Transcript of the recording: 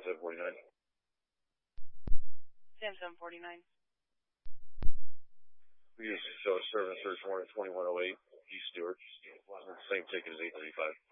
749. Sam 749. We use service search warrant 2108 East Stewart. Same ticket as 835.